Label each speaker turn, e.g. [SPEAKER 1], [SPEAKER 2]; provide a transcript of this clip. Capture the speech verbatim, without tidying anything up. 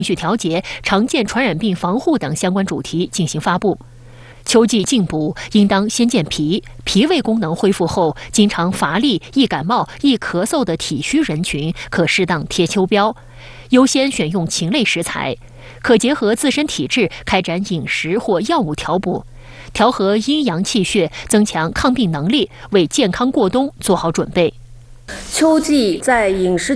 [SPEAKER 1] 绪调节、常见传染病防护等相关主题进行发布。秋季进补应当先健脾，脾胃功能恢复后，经常乏力、易感冒、易咳嗽的体虚人群可适当贴秋膘，优先选用禽类食材，可结合自身体质开展饮食或药物调补，调和阴阳气血，增强抗病能力，为健康过冬做好准备。
[SPEAKER 2] 秋季在饮食